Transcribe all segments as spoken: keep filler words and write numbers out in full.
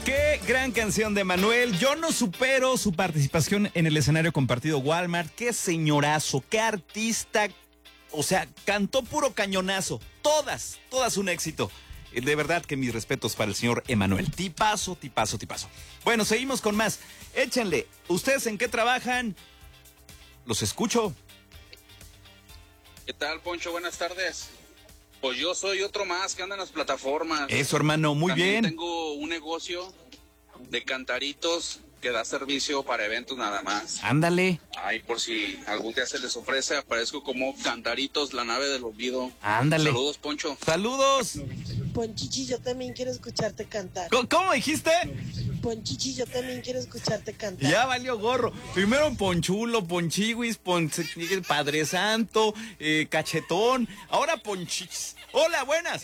Qué gran canción de Manuel. Yo no supero su participación en el escenario compartido Walmart. Qué señorazo, qué artista. O sea, cantó puro cañonazo. Todas, todas un éxito. De verdad que mis respetos para el señor Emanuel. Tipazo, tipazo, tipazo. Bueno, seguimos con más. Échenle. ¿Ustedes en qué trabajan? Los escucho. ¿Qué tal, Poncho? Buenas tardes. Pues yo soy otro más que anda en las plataformas. Eso, hermano, muy También bien. Tengo un negocio de cantaritos que da servicio para eventos nada más. Ándale. Ay, por si algún día se les ofrece, aparezco como Cantaritos, la nave del olvido. Ándale. Saludos, Poncho. Saludos. Ponchichi, yo también quiero escucharte cantar. ¿Cómo, cómo dijiste? Ponchichi, yo también quiero escucharte cantar. Ya valió gorro. Primero Ponchulo, Ponchiwis, Pon... Padre Santo, eh, Cachetón. Ahora Ponchis. Hola, buenas.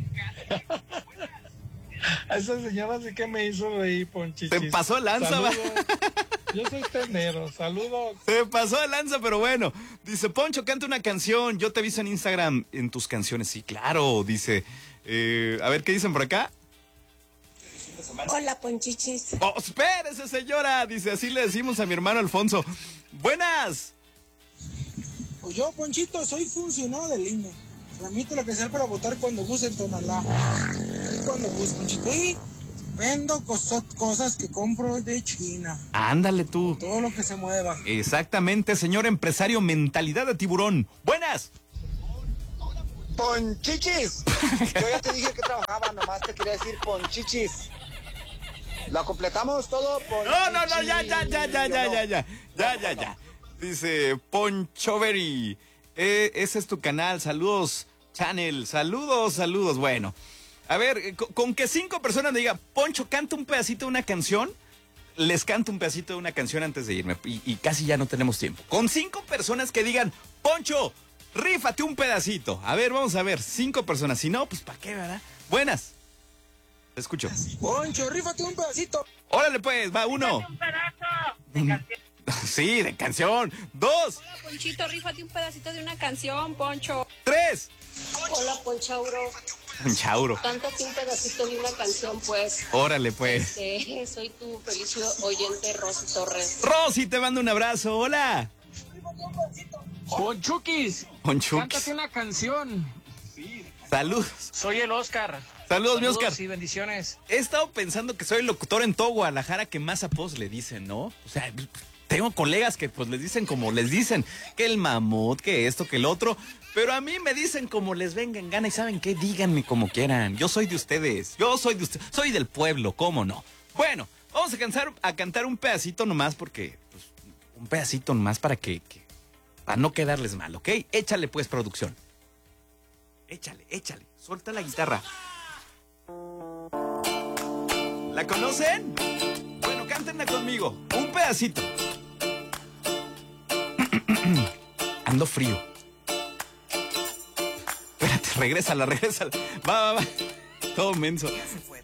A esa señora sí que me hizo reír, Ponchichis. Te pasó lanza, va. Yo soy tenero, saludos. Se pasó de lanza, pero bueno. Dice, Poncho, canta una canción. Yo te aviso en Instagram en tus canciones. Sí, claro, dice. Eh, a ver, ¿qué dicen por acá? Hola, Ponchichis. Oh, espérese, señora. Dice, así le decimos a mi hermano Alfonso. Buenas. Pues yo, Ponchito, soy funcionario del I N E. Tramito la credencial para votar cuando guste en Tonalá. Cuando guste, Ponchito. Y vendo cosas, cosas que compro de China. Ándale tú. Todo lo que se mueva. Exactamente, señor empresario, mentalidad de tiburón. Buenas. Ponchichis. Yo ya te dije que trabajaba, nomás te quería decir Ponchichis. ¿Lo completamos todo? Ponchichis. No, no, no, ya, ya, ya, ya, ya, ya, ya, ya, ya, ya. Dice Ponchoveri, eh, ese es tu canal, saludos, channel, saludos, saludos. Bueno, a ver, con, con que cinco personas me digan, Poncho, canta un pedacito de una canción, les canto un pedacito de una canción antes de irme, y, y casi ya no tenemos tiempo. Con cinco personas que digan, Poncho, rífate un pedacito. A ver, vamos a ver, cinco personas, si no, pues ¿para qué, verdad? Buenas. Te escucho. Poncho, rífate un pedacito. Órale pues, va uno. Un pedazo de canción. Sí, de canción. Dos. Hola, Ponchito, rífate un pedacito de una canción, Poncho. Tres. Hola, Ponchauro. Chauro. Cántate un pedacito de una canción, pues. Órale pues. Este, soy tu feliz oyente, Rosy Torres. Rosy, te mando un abrazo. Hola. Ponchuquis. Ponchuquis. Cántate una canción. Saludos. Soy el Oscar. Saludos, mi Oscar. Y bendiciones. He estado pensando que soy el locutor en todo Guadalajara que más apodos le dicen, ¿no? O sea, tengo colegas que pues les dicen como les dicen, que el mamut, que esto, que el otro, pero a mí me dicen como les venga en gana y ¿saben qué? Díganme como quieran. Yo soy de ustedes. Yo soy de ustedes. Soy del pueblo, ¿cómo no? Bueno, vamos a, cansar, a cantar un pedacito nomás porque, pues, un pedacito nomás para que, que, para no quedarles mal, ¿ok? Échale pues, producción. Échale, échale. Suelta la guitarra. ¿La conocen? Bueno, cántenla conmigo. Un pedacito. Ando frío. Espérate, regrésala, regrésala. Va, va, va. Todo menso.